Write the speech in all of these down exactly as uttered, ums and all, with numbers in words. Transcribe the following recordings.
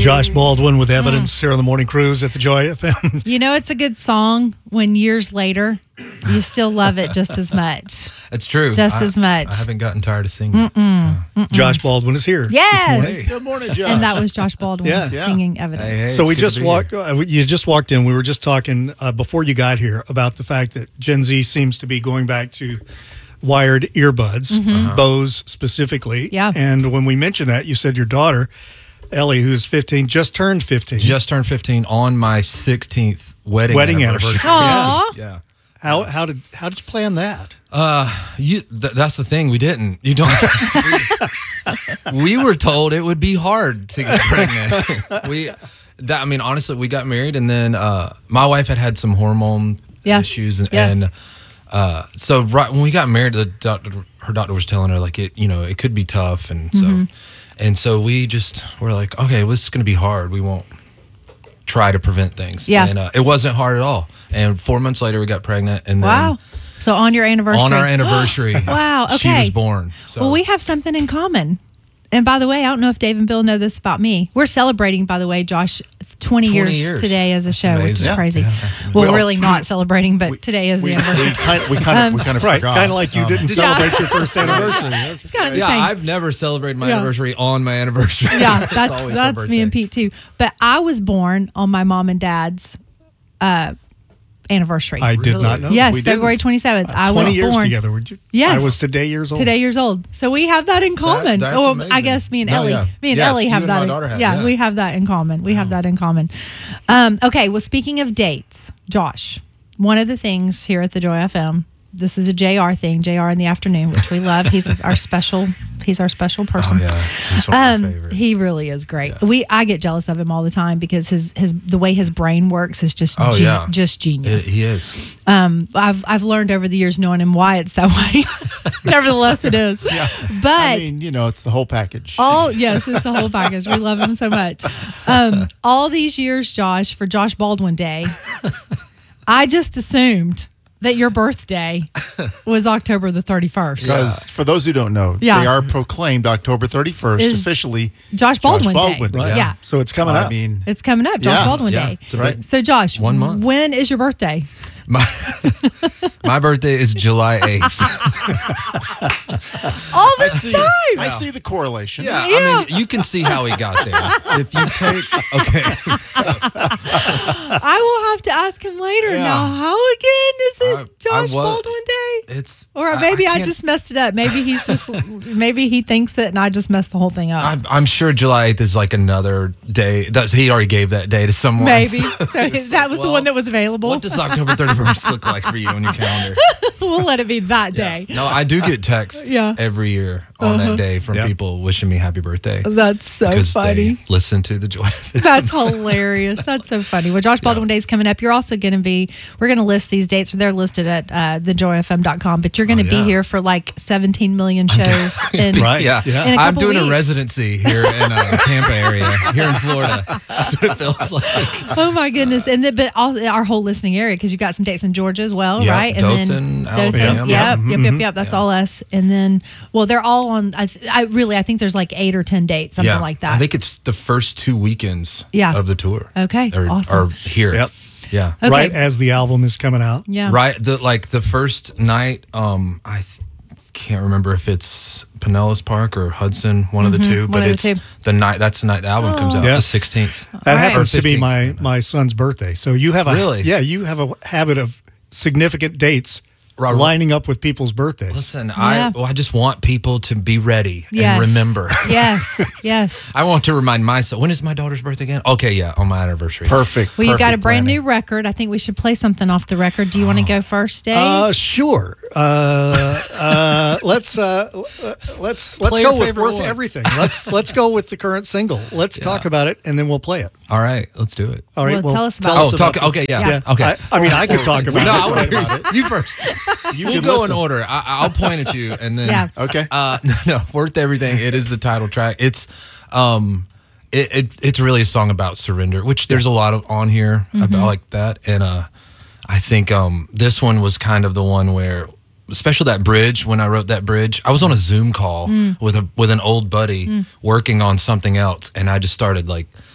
Josh Baldwin with Evidence mm. here on the Morning Cruise at the Joy F M. You know, it's a good song when years later you still love it just as much. It's true. Just I, as much. I haven't gotten tired of singing. Mm-mm. Uh, Josh Baldwin is here. Yes. Hey. Good morning, Josh. And that was Josh Baldwin yeah. singing Evidence. Hey, hey, so we just walked. Uh, you just walked in. We were just talking uh, before you got here about the fact that Gen Z seems to be going back to wired earbuds, mm-hmm. uh-huh. Bose specifically. Yeah. And when we mentioned that, you said your daughter, Ellie, who's fifteen, just turned fifteen. Just turned fifteen on my sixteenth wedding, wedding anniversary. anniversary. Yeah. Yeah. How how did how did you plan that? Uh, you th- that's the thing. We didn't. You don't. we, we were told it would be hard to get pregnant. we, that I mean, honestly, we got married, and then uh, my wife had had some hormone yeah. issues, and, yeah. and uh, so right when we got married, the doctor, her doctor was telling her like it, you know, it could be tough, and so, mm-hmm. and so we just were like, okay, well, this is going to be hard. We won't try to prevent things. Yeah. And uh, it wasn't hard at all. And four months later, we got pregnant. And then wow. So on your anniversary. On our anniversary. Wow. Okay. She was born. So. Well, we have something in common. And by the way, I don't know if Dave and Bill know this about me. We're celebrating, by the way, Josh, twenty, twenty years, years today as a that's show, amazing. which is yeah. crazy. Yeah, well, well, we're really not celebrating, but we, today is we, the anniversary. We kind of, we kind of, um, we kind of right, forgot. kind of like you um, didn't celebrate your first anniversary. It's kind of the yeah, same. I've never celebrated my yeah. anniversary on my anniversary. Yeah, that's that's, that's me and Pete too. But I was born on my mom and dad's uh, anniversary. I did really? not know. Yes, we February twenty-seventh. Uh, I was twenty years born together. Were you? Yes, I was today years old. Today years old. So we have that in common. That, that's oh, amazing. I guess me and no, Ellie, yeah. me and yes, Ellie have you that. And in, my daughter have, yeah, yeah, we have that in common. We wow. have that in common. Um, okay. Well, speaking of dates, Josh, one of the things here at the Joy F M. This is a J R thing, J R in the afternoon, which we love. He's our special. He's our special person. Oh, yeah. He's one of um, my favorites. He really is great. Yeah. We I get jealous of him all the time because his his the way his brain works is just oh, gen- yeah. just genius. It, he is. Um, I've I've learned over the years knowing him why it's that way. Nevertheless, it is. Yeah. But I mean, you know, it's the whole package. all yes, it's the whole package. We love him so much. Um, all these years, Josh, for Josh Baldwin Day, I just assumed that your birthday was October the thirty-first. Because yeah. for those who don't know, yeah. J R proclaimed October thirty-first Is officially Josh Baldwin, Josh Baldwin Day. Day. Right. Yeah. So it's coming I up. mean, it's coming up, Josh yeah. Baldwin yeah. Day. So, right. So, Josh, one month. When is your birthday? My, my birthday is July eighth. All this I see, time. I see the correlation. Yeah, Yeah. I mean, you can see how he got there. If you take, okay. I will have to ask him later. Yeah. Now, how again is it I- I Josh was- Baldwin Day? It's Or maybe I, I can't- just messed it up. Maybe he's just, maybe he thinks it and I just messed the whole thing up. I'm, I'm sure July eighth is like another day. That's he already gave that day to someone. Maybe. So So it's that like, was the well, one that was available. What does October thirty-first look like for you on your calendar? We'll let it be that Yeah. day. No, I do get texts Yeah. every year on Uh-huh. that day from Yep. people wishing me happy birthday. That's so because funny. they listen to the Joy. That's hilarious. That's so funny. Well, Josh Baldwin Day is coming up. You're also going to be, we're going to list these dates. They're listed at uh, the joy f m dot com, but you're going to Oh, be yeah. here for like seventeen million shows. in, Right. Yeah, Yeah. In a I'm couple doing weeks. a residency here in uh, Tampa area, here in Florida. That's what it feels like. Oh my goodness. And then, but all, our whole listening area, because you've got some dates in Georgia as well, Yeah, right? And Dothan, then Alabama. Yep, Mhm. yep, yep, yep. That's Yeah. all us. And then, well, they're all on, I, th- I really, I think there's like eight or ten dates, something yeah, like that. I think it's the first two weekends Yeah. of the tour. Okay, Or, awesome. Or here. Yep. Yeah. Okay. Right as the album is coming out. Yeah. Right. The like the first night, um, I th- can't remember if it's Pinellas Park or Hudson, one of the two, one but of the it's two. the night. That's the night the album comes out, Yeah. the sixteenth. That All right. happens to be fifteenth. my my son's birthday. So you have a Really? yeah, you have a habit of significant dates Right. lining up with people's birthdays. Listen, Yeah. I well, I just want people to be ready Yes. and remember. Yes, yes. I want to remind myself, when is my daughter's birthday again? Okay, yeah, on my anniversary. Perfect. Well, you got a perfect brand planning. new record. I think we should play something off the record. Do you want to go first, Dave? Uh, sure. Uh, uh, let's uh, let's let's Play go your with favorite Worth one. Everything. Let's let's go with the current single. Let's talk about it, and then we'll play it. All right, let's do it. All right. Well, tell us about Oh, it. talk. about Okay, yeah. Yeah. Okay. I, I mean, I could talk about no, it. I want to hear it. You first. You we'll can go listen. in order. I, I'll point at you, and then Yeah. Okay. Uh, no, no, Worth Everything. It is the title track. It's, um, it, it it's really a song about surrender, which there's a lot of on here Mm-hmm. about like that, and uh, I think um this one was kind of the one where, especially that bridge. When I wrote that bridge, I was on a Zoom call Mm. with a with an old buddy working on something else, and I just started like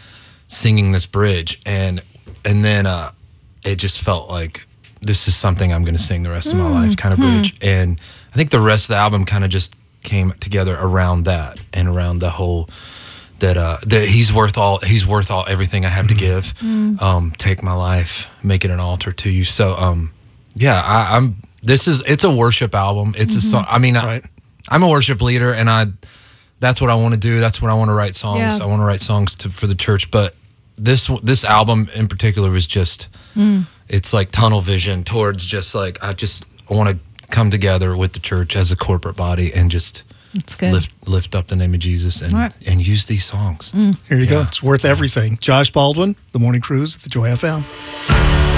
singing this bridge, and and then uh, it just felt like this is something I'm going to sing the rest of my life, kind of bridge. And I think the rest of the album kind of just came together around that and around the whole that uh, that he's worth all he's worth all everything I have to give. Um, take my life, make it an altar to you. So um, yeah, I, I'm. This is it's a worship album. It's a song. I mean, Right. I, I'm a worship leader, and I that's what I want to do. That's what I want to write songs. Yeah. I want to write songs to, for the church. But this this album in particular was just it's like tunnel vision towards just like I just I want to come together with the church as a corporate body and just It's good. lift lift up the name of Jesus and All right. and use these songs. Here you go. Yeah. It's worth everything. Josh Baldwin, The Morning Cruise at the Joy F M.